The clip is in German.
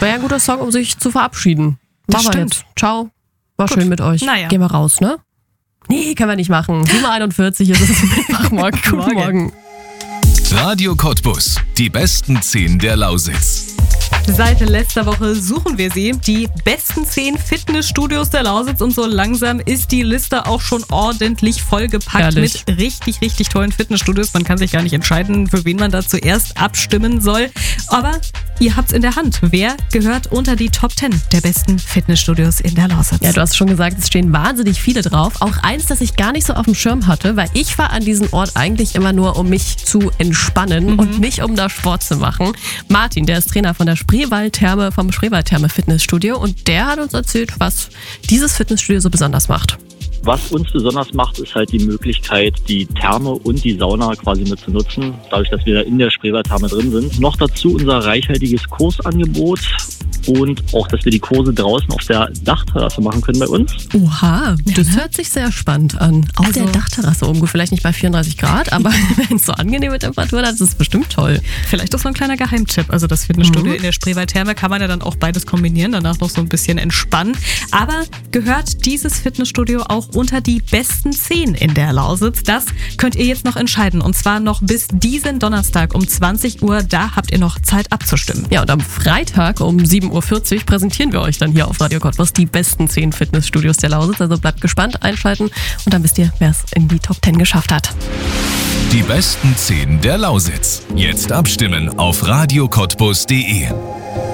Wäre ja ein guter Song, um sich zu verabschieden. Das Machen wir stimmt. jetzt. Ciao. War Gut. schön mit euch. Naja. Gehen wir raus, ne? Nee, können wir nicht machen. 7:41 ist es. Mittwochmorgen. Guten Morgen. Radio Cottbus. Die besten 10 der Lausitz. Seit letzter Woche suchen wir sie. Die besten 10 Fitnessstudios der Lausitz. Und so langsam ist die Liste auch schon ordentlich vollgepackt Herrlich. mit richtig, richtig tollen Fitnessstudios. Man kann sich gar nicht entscheiden, für wen man da zuerst abstimmen soll. Aber ihr habt's in der Hand. Wer gehört unter die Top 10 der besten Fitnessstudios in der Lausitz? Ja, du hast schon gesagt, es stehen wahnsinnig viele drauf. Auch eins, das ich gar nicht so auf dem Schirm hatte, weil ich fahre an diesen Ort eigentlich immer nur, um mich zu entspannen und nicht um da Sport zu machen. Martin, der ist Trainer von der Spreewaldtherme, vom Spreewaldtherme Fitnessstudio, und der hat uns erzählt, was dieses Fitnessstudio so besonders macht. Was uns besonders macht, ist halt die Möglichkeit, die Therme und die Sauna quasi mit zu nutzen, dadurch, dass wir in der Spreewaldtherme drin sind. Noch dazu unser reichhaltiges Kursangebot und auch, dass wir die Kurse draußen auf der Dachterrasse machen können bei uns. Oha, das hört sich sehr spannend an. Auf Also- der Dachterrasse oben, gut, vielleicht nicht bei 34 Grad, aber wenn es so angenehme Temperaturen hat, ist es bestimmt toll. Vielleicht ist so ein kleiner Geheimtipp. Also das Fitnessstudio in der Spreewaldtherme kann man ja dann auch beides kombinieren, danach noch so ein bisschen entspannen. Aber gehört dieses Fitnessstudio auch unter die besten 10 in der Lausitz? Das könnt ihr jetzt noch entscheiden. Und zwar noch bis diesen Donnerstag um 20 Uhr. Da habt ihr noch Zeit abzustimmen. Ja, und am Freitag um 7:40 Uhr präsentieren wir euch dann hier auf Radio Cottbus die besten 10 Fitnessstudios der Lausitz. Also bleibt gespannt, einschalten und dann wisst ihr, wer es in die Top 10 geschafft hat. Die besten 10 der Lausitz. Jetzt abstimmen auf radiocottbus.de.